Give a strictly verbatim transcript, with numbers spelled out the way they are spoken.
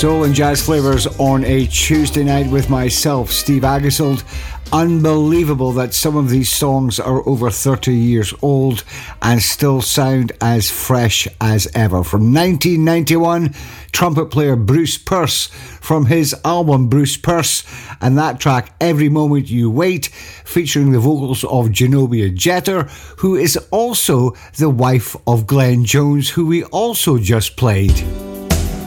Soul and jazz flavours on a Tuesday night with myself, Steve Aggison. Unbelievable that some of these songs are over thirty years old and still sound as fresh as ever. From nineteen ninety-one, trumpet player Bruce Pearce from his album Bruce Pearce, and that track Every Moment You Wait, featuring the vocals of Zenobia Jeter, who is also the wife of Glenn Jones, who we also just played.